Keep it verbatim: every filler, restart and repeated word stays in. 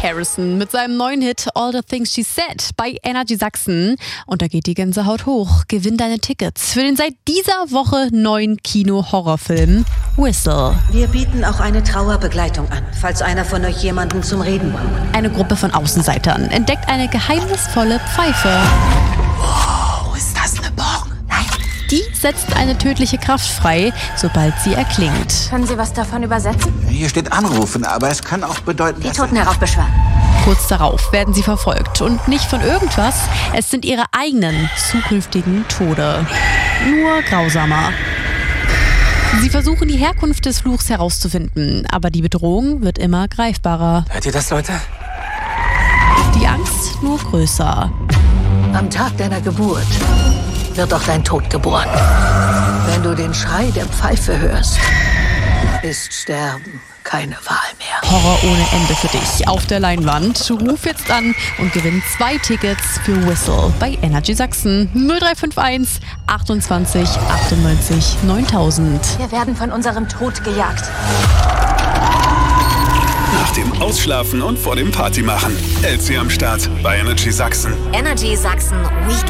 Harrison mit seinem neuen Hit All the Things She Said bei Energy Sachsen. Und da geht die Gänsehaut hoch. Gewinn deine Tickets für den seit dieser Woche neuen Kino-Horrorfilm Whistle. Wir bieten auch eine Trauerbegleitung an, falls einer von euch jemanden zum Reden braucht. Eine Gruppe von Außenseitern entdeckt eine geheimnisvolle Pfeife. Wow, ist das eine Bong? Nein. Die setzt eine tödliche Kraft frei, sobald sie erklingt. Können Sie was davon übersetzen? Hier steht anrufen, aber es kann auch bedeuten, Die dass... Toten heraufbeschwören. Kurz darauf werden sie verfolgt und nicht von irgendwas, es sind ihre eigenen zukünftigen Tode. Nur grausamer. Sie versuchen die Herkunft des Fluchs herauszufinden, aber die Bedrohung wird immer greifbarer. Hört ihr das, Leute? Die Angst nur größer. Am Tag deiner Geburt wird auch dein Tod geboren. Wenn du den Schrei der Pfeife hörst, ist Sterben keine Wahl mehr. Horror ohne Ende für dich auf der Leinwand. Ruf jetzt an und gewinn zwei Tickets für Whistle bei Energy Sachsen. null drei fünf eins achtundzwanzig achtundneunzig neuntausend. Wir werden von unserem Tod gejagt. Nach dem Ausschlafen und vor dem Partymachen. Elsie am Start bei Energy Sachsen. Energy Sachsen Weekend.